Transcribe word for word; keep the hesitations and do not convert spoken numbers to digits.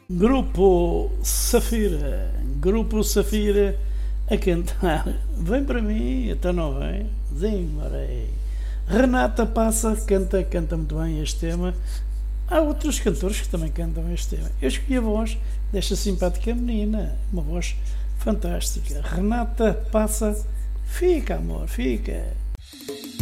Grupo Safira, Grupo Safira a cantar. Vem para mim, então não vem? Zimbarei. Renata Passa, canta, canta muito bem este tema. Há outros cantores que também cantam este tema. Eu escolhi a voz desta simpática menina, uma voz fantástica. Renata Passa, fica amor, fica.